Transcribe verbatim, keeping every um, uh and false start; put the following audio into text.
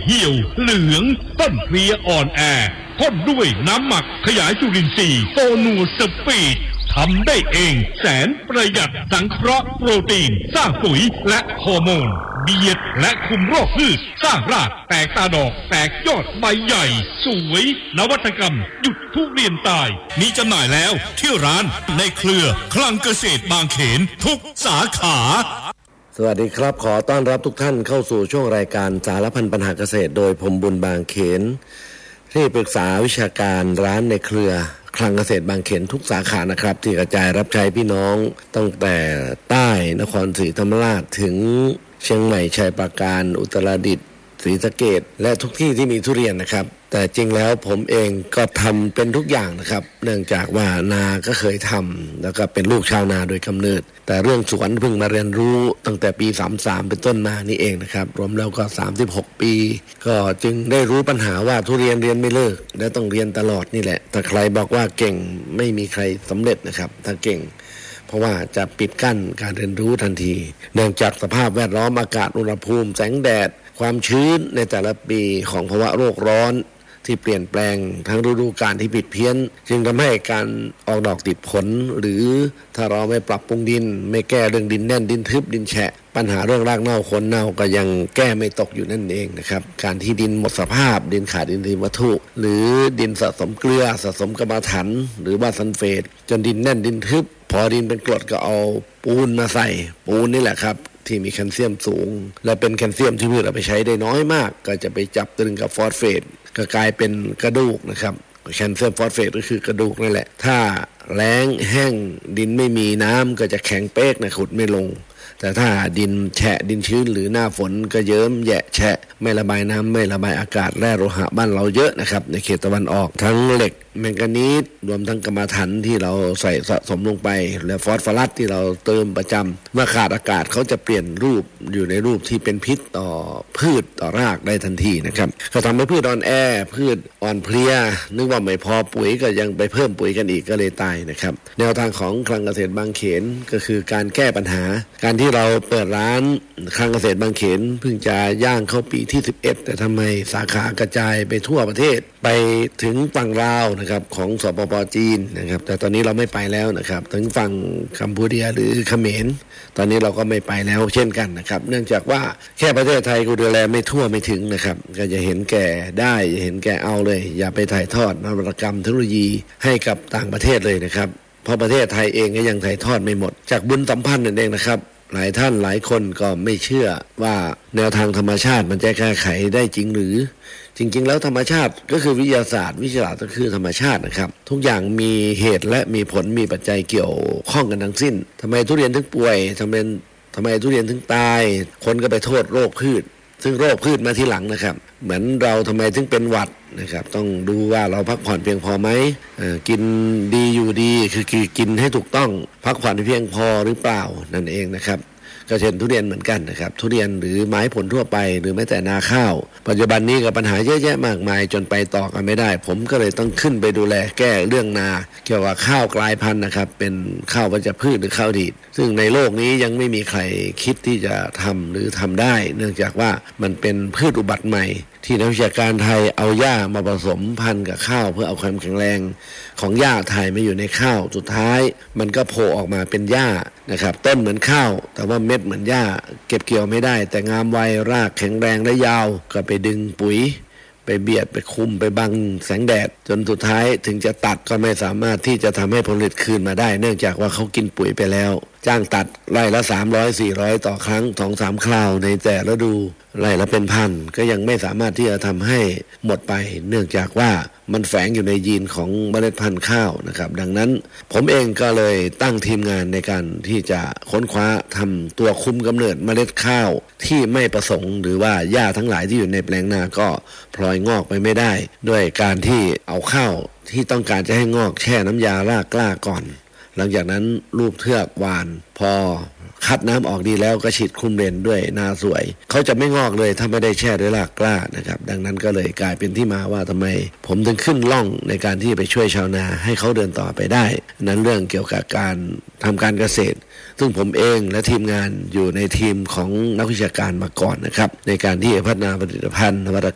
เหี่ยวเหลืองต้นเพลียอ่อนแอพ่นด้วยน้ำหมักขยายจุลินทรีย์โฟนูสปีดทำได้เองแสนประหยัดสังเคราะห์โปรตีนสร้างปุ๋ยและฮอร์โมนเบียดและคุมโรคพืชสร้างรากแตกตาดอกแตกยอดใบใหญ่สวยนวัตกรรมหยุดทุเรียนตายมีจำหน่ายแล้วที่ร้านในเครือคลังเกษตรบางเขนทุกสาขาสวัสดีครับขอต้อนรับทุกท่านเข้าสู่ช่วงรายการสารพันปัญหาเกษตรโดยผมบุญบางเขนที่ปรึกษาวิชาการร้านในเครือคลังเกษตรบางเขนทุกสาขานะครับที่กระจายรับใช้พี่น้องตั้งแต่ใต้นครศรีธรรมราชถึงเชียงใหม่ชัยปราการอุตรดิตถ์ศรีสะเกษและทุกที่ที่มีทุเรียนนะครับแต่จริงแล้วผมเองก็ทำเป็นทุกอย่างนะครับเนื่องจากว่านาก็เคยทำแล้วก็เป็นลูกชาวนาโดยกำเนิดแต่เรื่องสวนเพิ่งมาเรียนรู้ตั้งแต่ปีสามสิบสามเป็นต้นมานี่เองนะครับรวมแล้วก็สามสิบหกปีก็จึงได้รู้ปัญหาว่าทุเรียนเรียนไม่เลิกและต้องเรียนตลอดนี่แหละถ้าใครบอกว่าเก่งไม่มีใครสำเร็จนะครับถ้าเก่งเพราะว่าจะปิดกั้นการเรียนรู้ทันทีเนื่องจากสภาพแวดล้อมอากาศอุณหภูมิแสงแดดความชื้นในแต่ละปีของภาวะโลกร้อนที่เปลี่ยนแปลงทั้งฤดูกาลที่ผิดเพี้ยนจึงทำให้การออกดอกติดผลหรือถ้าเราไม่ปรับปรุงดินไม่แก้เรื่องดินแน่นดินทึบดินแฉะปัญหาเรื่องรากเน่าโคนเน่าก็ยังแก้ไม่ตกอยู่นั่นเองนะครับการที่ดินหมดสภาพดินขาดอินทรีย์วัตถุหรือดินสะสมเกลือสะสมกรรมฐานหรือว่าซัลเฟตจนดินแน่นดินทึบพอดินเป็นกรดก็เอาปูนมาใส่ปูนนี่แหละครับที่มีแคลเซียมสูงและเป็นแคลเซียมที่พืชเอาไปใช้ได้น้อยมากก็จะไปจับตึงกับฟอสเฟตก็กลายเป็นกระดูกนะครับแคลเซียมฟอสเฟตก็คือกระดูกนั่นแหละถ้าแล้งแห้งดินไม่มีน้ำก็จะแข็งเป๊กนะขุดไม่ลงแต่ถ้าดินแฉะดินชื้นหรือหน้าฝนก็เยิ้มแยะแฉะไม่ระบายน้ำไม่ระบายอากาศแร่โลหะบ้านเราเยอะนะครับในเขตตะวันออกทั้งเหล็กแมงกานีสรวมทั้งกรรมฐานที่เราใส่สะสมลงไปและฟอสฟอรัสที่เราเติมประจำเมื่อขาดอากาศเขาจะเปลี่ยนรูปอยู่ในรูปที่เป็นพิษต่อพืชต่อรากได้ทันทีนะครับเขาทำให้พืชอ่อนแอพืชอ่อนเพลียนึกว่าไม่พอปุ๋ยก็ยังไปเพิ่มปุ๋ยกันอีกก็เลยตายนะครับแนวทางของคลังเกษตรบางเขนก็คือการแก้ปัญหาการที่เราเปิดร้านคลังเกษตรบางเขนเพิ่งจะย่างเข้าปีที่สิบเอ็ดแต่ทำไมสาขากระจายไปทั่วประเทศไปถึงฝั่งลาวนะครับของสปป.จีนนะครับแต่ตอนนี้เราไม่ไปแล้วนะครับถึงฝั่งกัมพูชาหรือเขมรตอนนี้เราก็ไม่ไปแล้วเช่นกันนะครับเนื่องจากว่าแค่ประเทศไทยก็ดูแลไม่ทั่วไม่ถึงนะครับก็จะเห็นแก่ได้จะเห็นแก่เอาเลยอย่าไปถ่ายทอดนวัตกรรมเทคโนโลยีให้กับต่างประเทศเลยนะครับเพราะประเทศไทยเองก็ยังถ่ายทอดไม่หมดจากบุญสัมพันธ์นั่นเองนะครับหลายท่านหลายคนก็ไม่เชื่อว่าแนวทางธรรมชาติมันจะแก้ไขได้จริงหรือจริงๆแล้วธรรมชาติก็คือวิทยาศาสตร์วิทยาศาสตร์ก็คือธรรมชาตินะครับทุกอย่างมีเหตุและมีผลมีปัจจัยเกี่ยวข้องกันทั้งสิ้นทำไมทุเรียนถึงป่วยทำไมทำไมทุเรียนถึงตายคนก็ไปโทษโรคพืชซึ่งโรคพืชมาทีหลังนะครับเหมือนเราทำไมถึงเป็นหวัดนะครับต้องดูว่าเราพักผ่อนเพียงพอไหมกินดีอยู่ดีคือกินให้ถูกต้องพักผ่อนเพียงพอหรือเปล่านั่นเองนะครับก็เช่นทุเรียนเหมือนกันนะครับทุเรียนหรือไม้ผลทั่วไปหรือแม้แต่นาข้าวปัจจุบันนี้กับปัญหาเยอะแยะมากมายจนไปต่อกันไม่ได้ผมก็เลยต้องขึ้นไปดูแลแก้เรื่องนาเกี่ยวกับข้าวกลายพันธุ์นะครับเป็นข้าววัชพืชหรือข้าวดีดซึ่งในโลกนี้ยังไม่มีใครคิดที่จะทำหรือทำได้เนื่องจากว่ามันเป็นพืชอุบัติใหม่ที่นักวิชาการไทยเอาหญ้ามาผสมพันธุ์กับข้าวเพื่อเอาความแข็งแรงของหญ้าไทยมาอยู่ในข้าวสุดท้ายมันก็โผล่ออกมาเป็นหญ้านะครับต้นเหมือนข้าวแต่ว่าเม็ดเหมือนหญ้าเก็บเกี่ยวไม่ได้แต่งามไวรากแข็งแรงและยาวก็ไปดึงปุ๋ยไปเบียดไปคุมไปบังแสงแดดจนสุดท้ายถึงจะตัดก็ไม่สามารถที่จะทำให้ผลผลิตคืนมาได้เนื่องจากว่าเขากินปุ๋ยไปแล้วจ้างตัดไร่ละสามร้อย สี่ร้อยต่อครั้ง สองสาม คราวในแต่ละฤดูไร่ละเป็นพันก็ยังไม่สามารถที่จะทำให้หมดไปเนื่องจากว่ามันแฝงอยู่ในยีนของเมล็ดพันธุ์ข้าวนะครับดังนั้นผมเองก็เลยตั้งทีมงานในการที่จะค้นคว้าทำตัวคุมกำเนิดเมล็ดข้าวที่ไม่ประสงค์หรือว่าหญ้าทั้งหลายที่อยู่ในแปลงนาก็พลอยงอกไปไม่ได้ด้วยการที่เอาข้าวที่ต้องการจะให้งอกแช่น้ำยารากกล้าก่อนหลังจากนั้นลูบเทือกหวานพอคัดน้ำออกดีแล้วก็ฉีดคลุมเลนด้วยนาสวยเขาจะไม่งอกเลยถ้าไม่ได้แช่ด้วยรากกล้านะครับดังนั้นก็เลยกลายเป็นที่มาว่าทำไมผมถึงขึ้นล่องในการที่ไปช่วยชาวนาให้เขาเดินต่อไปได้นั้นเรื่องเกี่ยวกับการทำการเกษตรซึ่งผมเองและทีมงานอยู่ในทีมของนักวิชาการมาก่อนนะครับในการที่พัฒนาผลิตภัณฑ์นวัต